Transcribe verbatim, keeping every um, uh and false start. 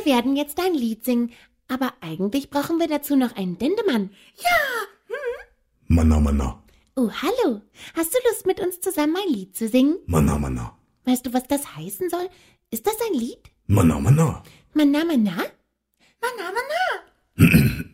Wir werden jetzt ein Lied singen, aber eigentlich brauchen wir dazu noch einen Dendemann. Ja. Hm? Manna, Manna. Oh, hallo. Hast du Lust, mit uns zusammen ein Lied zu singen? Manna, Manna. Weißt du, was das heißen soll? Ist das ein Lied? Manna, Manna. Manna, Manna? Manna, Manna.